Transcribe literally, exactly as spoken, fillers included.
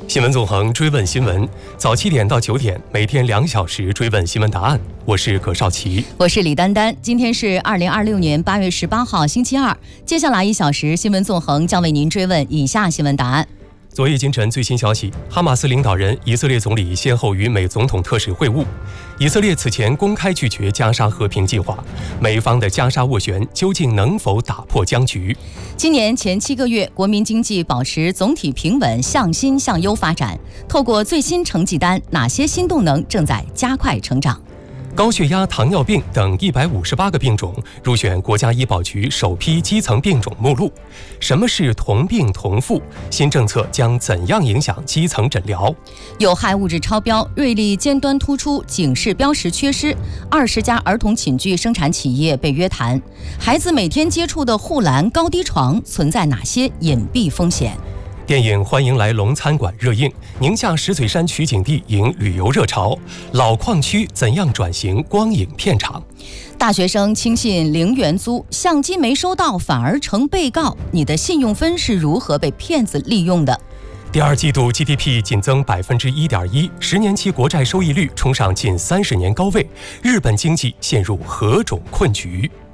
新闻纵横追问新闻，早七点到九点，每天两小时追问新闻答案。我是葛少奇， 我是李丹丹。今天是二零二六年八月十八号，星期二。接下来一小时，新闻纵横将为您追问以下新闻答案。 昨夜今晨最新消息，哈马斯领导人、以色列总理先后与美总统特使会晤。以色列此前公开拒绝加沙和平计划，美方的加沙斡旋究竟能否打破僵局？ 今年前七个月，国民经济保持总体平稳，向新向优发展。透过最新成绩单，哪些新动能正在加快成长？ 高血压、糖尿病等一百五十八个病种入选国家医保局首批基层病种目录。什么是同病同付？新政策将怎样影响基层诊疗？ 有害物质超标，瑞丽尖端突出，警示标识缺失。二十家儿童寝具生产企业被约谈。孩子每天接触的护栏、高低床存在哪些隐蔽风险？ 电影《欢迎来龙餐馆》热映，宁夏石嘴山取景地迎旅游热潮。老矿区怎样转型光影片场？ 大学生轻信零元租，相机没收到反而成被告，你的信用分是如何被骗子利用的？ 第二季度 G D P 仅增百分之一点一，十年期国债收益率冲上近三十年高位，日本经济陷入何种困局？